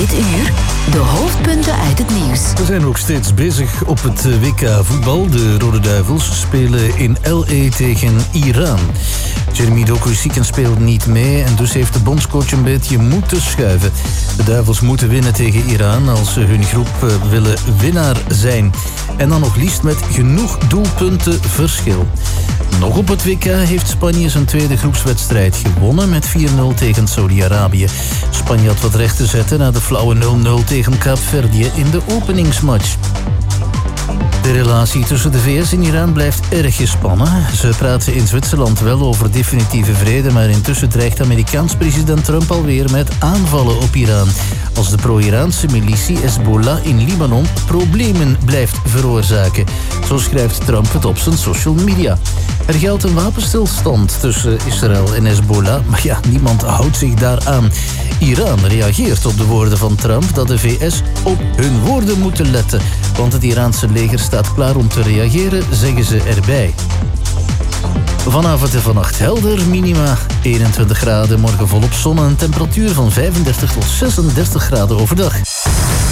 Dit uur de hoofdpunten uit het nieuws. We zijn ook steeds bezig op het WK voetbal. De Rode Duivels spelen in L.A. tegen Iran. Jeremy Doku is ziek en speelt niet mee en dus heeft de bondscoach een beetje moeten schuiven. De Duivels moeten winnen tegen Iran als ze hun groep willen winnaar zijn. En dan nog liefst met genoeg doelpunten verschil. Nog op het WK heeft Spanje zijn tweede groepswedstrijd gewonnen met 4-0 tegen Saudi-Arabië. Spanje had wat recht te zetten na de flauwe 0-0 tegen Kaapverdië in de openingsmatch. De relatie tussen de VS en Iran blijft erg gespannen. Ze praten in Zwitserland wel over definitieve vrede, maar intussen dreigt Amerikaans president Trump alweer met aanvallen op Iran. Als de pro-Iraanse militie Hezbollah in Libanon problemen blijft veroorzaken. Zo schrijft Trump het op zijn social media. Er geldt een wapenstilstand tussen Israël en Hezbollah, maar ja, niemand houdt zich daaraan. Iran reageert op de woorden van Trump dat de VS op hun woorden moeten letten. Want het Iraanse leger staat klaar om te reageren, zeggen ze erbij. Vanavond en vannacht helder, minima 21 graden, morgen volop zon en een temperatuur van 35 tot 36 graden overdag.